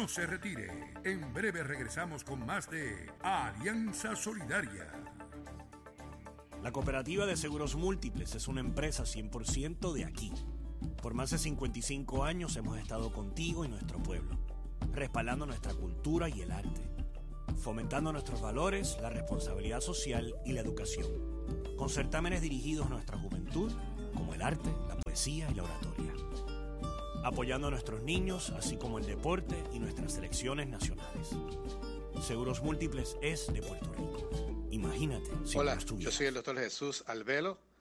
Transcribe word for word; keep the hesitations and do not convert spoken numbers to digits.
No se retire. En breve regresamos con más de Alianza Solidaria. La Cooperativa de Seguros Múltiples es una empresa cien por ciento de aquí. Por más de cincuenta y cinco años hemos estado contigo y nuestro pueblo, respaldando nuestra cultura y el arte, fomentando nuestros valores, la responsabilidad social y la educación, con certámenes dirigidos a nuestra juventud, como el arte, la poesía y la oratoria, apoyando a nuestros niños, así como el deporte y nuestras selecciones nacionales. Seguros Múltiples es de Puerto Rico. Imagínate si Hola, no estuvieras. yo soy el doctor Jesús Albelo